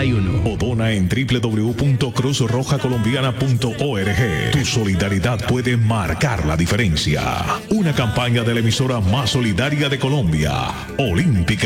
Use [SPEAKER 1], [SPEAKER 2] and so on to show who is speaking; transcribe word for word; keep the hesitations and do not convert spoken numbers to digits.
[SPEAKER 1] y uno.
[SPEAKER 2] O dona en doble u doble u doble u punto cruz roja colombiana punto org. Tu solidaridad puede marcar la diferencia. Una campaña de la emisora más solidaria de Colombia, Olímpica